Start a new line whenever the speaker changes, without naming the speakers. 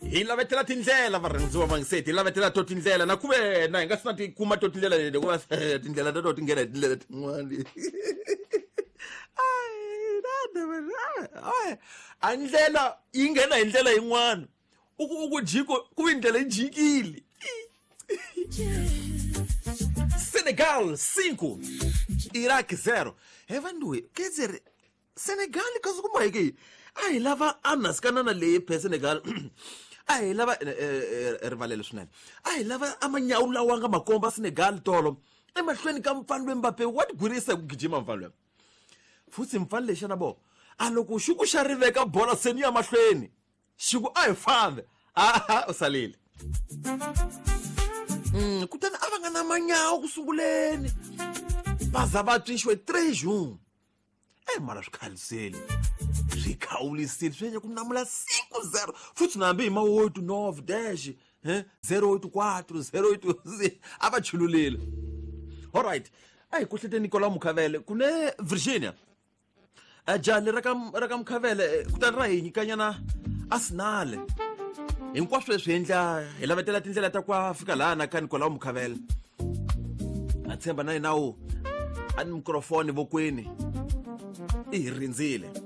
hi lavetela tindlela varhandziwa vangiseti hi lavetela to tindlela na kuve na hi nga sina ti kuma to tindlela leti hikuva tindlela teto ti nghena hi tindlela tin'wana a ndlela yi nghena hi ndlela yin'wana uku jiko kuve ndlela yi jikile Senegal 5 Iraq 0 hevanduwe kezere Senegal kazi kuma hike ai lava anaskanana le pe Senegal ai lava rivalele swinene ai lava amanyawula wanga makomba Senegal tolo emahlweni ka mfana Mbappe what gurisa ku gijima mfana futhi mfana lesha nabo aloko shuku shariveka bola seni ya mahlweni shuku ai father usalile kutani abangana manyawo kusunguleni baza batwishwe 3 jours mara swikhaliseli swikhawulisile swenye kunamula 5-0 futhi nambe ima 8-9 dash 084 086 abachululile alright kuhlete Nicola Mukhavele kune Virginia ajali raka Mukhavele kutani ra hi nyikanyana Arsenal hinkwaswo leswi endla hi lavetela tindlela ta kwa fika lana ka Nicola Mukhavele a tshemba na nawo a ni microphone vokweni i rindzile